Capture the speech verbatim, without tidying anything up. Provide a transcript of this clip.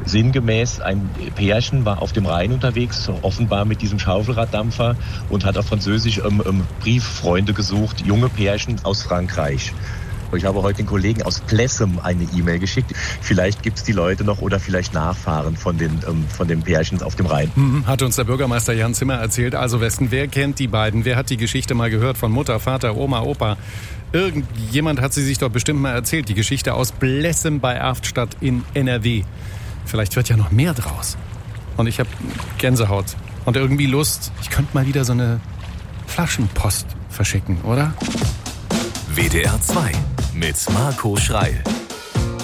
sinngemäß, ein Pärchen war auf dem Rhein unterwegs, offenbar mit diesem Schaufelraddampfer und hat auf Französisch ähm, ähm, Brieffreunde gesucht, junge Pärchen aus Frankreich. Ich habe heute den Kollegen aus Plessem eine E-Mail geschickt. Vielleicht gibt es die Leute noch oder vielleicht Nachfahren von den, ähm, von den Pärchen auf dem Rhein. Mhm, hat uns der Bürgermeister Jan Zimmer erzählt. Also Westen, wer kennt die beiden? Wer hat die Geschichte mal gehört von Mutter, Vater, Oma, Opa? Irgendjemand hat sie sich doch bestimmt mal erzählt. Die Geschichte aus Plessem bei Erftstadt in N R W. Vielleicht wird ja noch mehr draus. Und ich habe Gänsehaut und irgendwie Lust. Ich könnte mal wieder so eine Flaschenpost verschicken, oder? W D R zwei mit Marco Schreil.